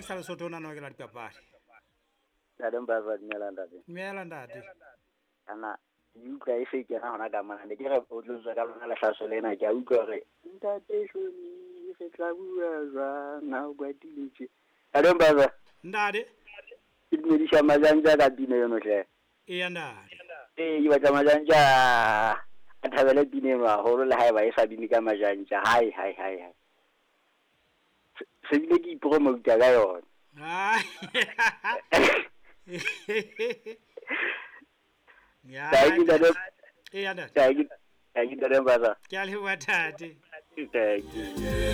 like sala sotona no ke la dipapadi Adam Bava Melandade. melandade Ana uka ise ke na hona ka mana ne ke re o tlosa ka lona la hlaso lena ke a utlwa re ntate shoni re tla bua jwang na o kwatile Adam Bava ndade ke dumedisha majanja ka dine yono hle e ndade ke batla majanja a thabele dine wa holo le haeba e sa dine ka majanja hai se bile ke ipromote ka yona ya Thank you, Adam Bava. ke a le wa tate Thank you.